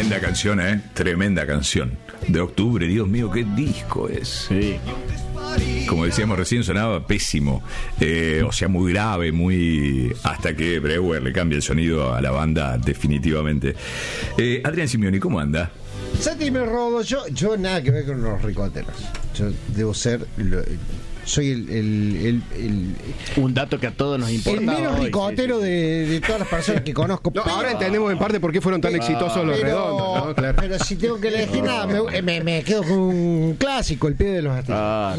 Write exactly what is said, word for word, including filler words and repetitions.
Tremenda canción, ¿eh? Tremenda canción. De Octubre, Dios mío, qué disco es. Sí. Como decíamos recién, sonaba pésimo. Eh, o sea, muy grave, muy... Hasta que Brewer le cambia el sonido a la banda definitivamente. Eh, Adrián Simioni, ¿cómo anda? Santi me robo, yo, yo nada que ver con los ricoteros. Yo debo ser... Lo, soy el, el, el, el un dato que a todos nos importa. El menos hoy, ricotero sí, sí. De, de todas las personas que conozco. No, pero, ahora entendemos en parte por qué fueron tan pero, exitosos los redondos, ¿no? Claro. Pero si tengo que elegir nada, me, me, me quedo con un clásico, el pie de los astilleros. Ah,